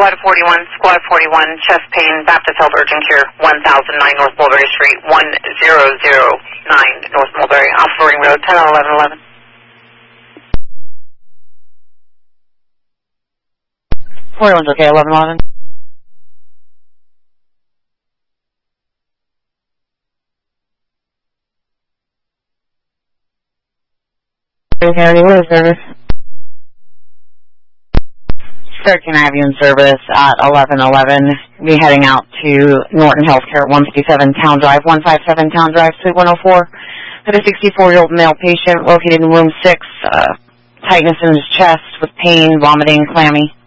Squad 41, chest pain, Baptist Health Urgent Care, 1009 North Mulberry Street, 1009 North Mulberry, off Ring Road, 101111. 41's okay, 1111. Okay, what is service? 13 Avenue in service at 1111. Be heading out to Norton Healthcare, 157 Town Drive, 157 Town Drive, Suite 104. Had a 64-year-old male patient located in room 6, tightness in his chest with pain, vomiting, clammy.